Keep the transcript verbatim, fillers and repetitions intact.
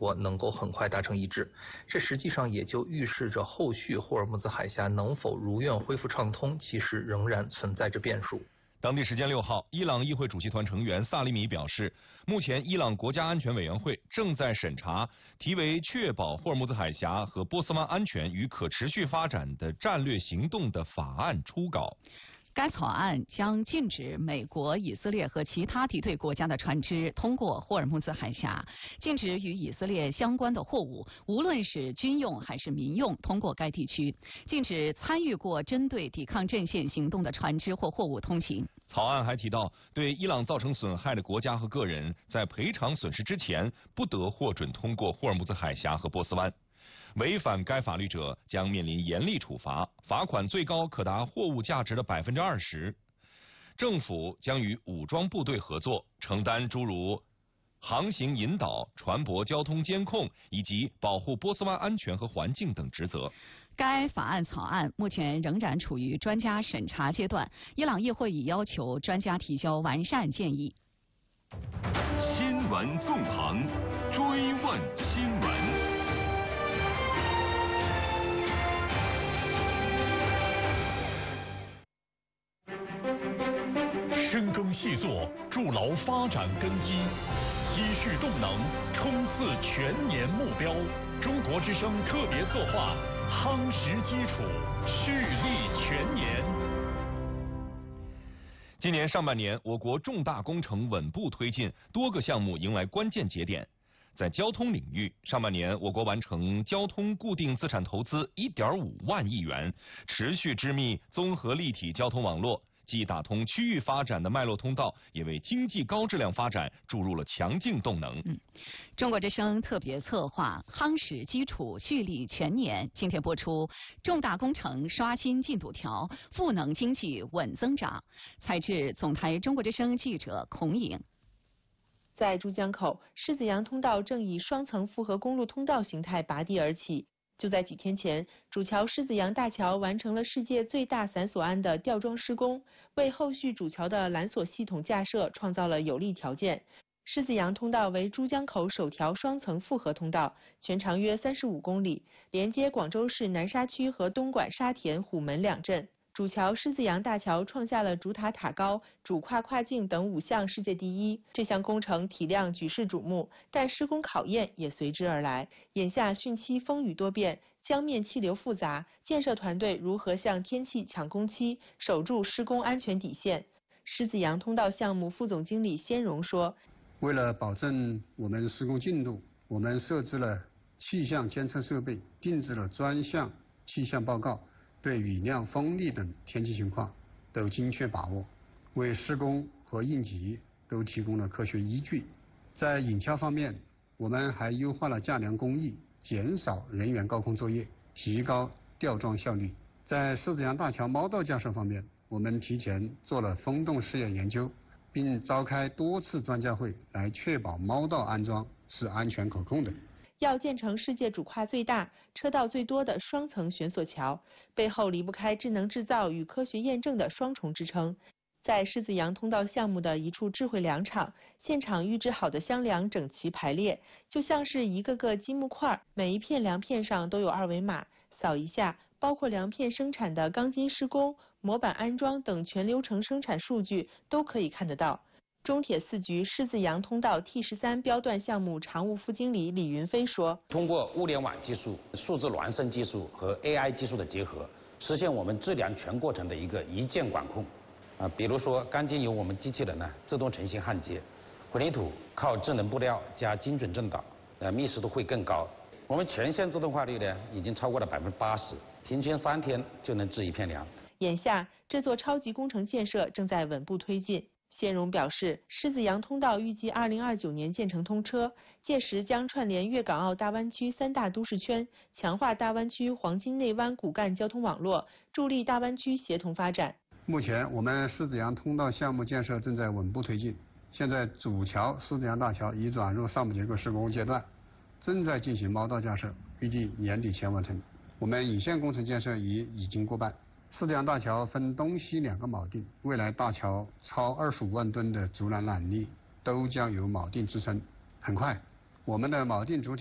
国能够很快达成一致。这实际上也就预示着后续霍尔木兹海峡能否如愿恢复畅通，其实仍然存在着变数。 当地时间六号，伊朗议会主席团成员萨利米表示，目前伊朗国家安全委员会正在审查题为“确保霍尔木兹海峡和波斯湾安全与可持续发展的战略行动”的法案初稿。 该草案将禁止美国、以色列和其他敌对国家的船只通过霍尔木兹海峡，禁止与以色列相关的货物，无论是军用还是民用，通过该地区，禁止参与过针对抵抗阵线行动的船只或货物通行。 草案还提到，对伊朗造成损害的国家和个人，在赔偿损失之前，不得获准通过霍尔木兹海峡和波斯湾。违反该法律者将面临严厉处罚，罚款最高可达货物价值的百分之二十。政府将与武装部队合作，承担诸如航行引导、船舶交通监控以及保护波斯湾安全和环境等职责。 该法案草案目前仍然处于专家审查阶段，伊朗议会已要求专家提交完善建议。 新闻纵横，追问新闻。声耕细作，筑牢发展根基，积蓄动能，冲刺全年目标。中国之声特别策划，夯实基础，蓄力全年。 今年上半年，我国重大工程稳步推进，多个项目迎来关键节点。在交通领域，上半年我国完成交通固定资产投资 一点五万亿元，持续织密综合立体交通网络。既打通区域发展的脉络通道，也为经济高质量发展注入了强劲动能。 嗯，中国之声特别策划夯实基础，蓄力全年。今天播出重大工程刷新进度条，赋能经济稳增长。采制总台中国之声记者孔颖。 在珠江口，狮子洋通道正以双层复合公路通道形态拔地而起。就在几天前，主桥狮子洋大桥完成了世界最大散索岸的吊装施工，为后续主桥的缆索系统架设创造了有利条件。狮子洋通道为珠江口首条双层复合通道，全长约三十五公里，连接广州市南沙区和东莞沙田、虎门两镇。主桥狮子洋大桥创下了主塔塔高、主跨跨境等五项世界第一。这项工程体量举世瞩目，但施工考验也随之而来。眼下汛期风雨多变，江面气流复杂，建设团队如何向天气抢工期，守住施工安全底线？狮子洋通道项目副总经理先荣说：“ 为了保证我们施工进度，我们设置了气象监测设备，定制了专项气象报告。”对雨量、风力等天气情况都精确把握，为施工和应急都提供了科学依据。在引桥方面，我们还优化了架梁工艺，减少人员高空作业，提高吊装效率。在狮子洋大桥猫道架设方面，我们提前做了风洞试验研究，并召开多次专家会，来确保猫道安装是安全可控的。 要建成世界主跨最大、车道最多的双层悬索桥，背后离不开智能制造与科学验证的双重支撑。在狮子洋通道项目的一处智慧梁场，现场预制好的箱梁整齐排列，就像是一个个积木块，每一片梁片上都有二维码，扫一下，包括梁片生产的钢筋施工、模板安装等全流程生产数据都可以看得到。中铁四局狮子洋通道 T 十三标段项目常务副经理李云飞说：“ 通过物联网技术、数字孪生技术和 A I 技术的结合，实现我们质量全过程的一个一键管控。啊，比如说钢筋由我们机器人呢自动成型焊接，混凝土靠智能布料加精准正导，呃，密实度会更高。我们全线自动化率呢已经超过了百分之八十，平均三天就能制一片梁。” 眼下，这座超级工程建设正在稳步推进。谢荣表示，狮子洋通道预计二零二九年建成通车，届时将串联粤港澳大湾区三大都市圈，强化大湾区黄金内湾骨干交通网络，助力大湾区协同发展。 目前，我们狮子洋通道项目建设正在稳步推进，现在主桥狮子洋大桥已转入上部结构施工阶段，正在进行猫道架设，预计年底前完成。我们引线工程建设已已经过半。狮子洋大桥分东西两个铆钉，未来大桥超二十五万吨的竹缆缆力都将由铆钉支撑。很快，我们的铆钉主体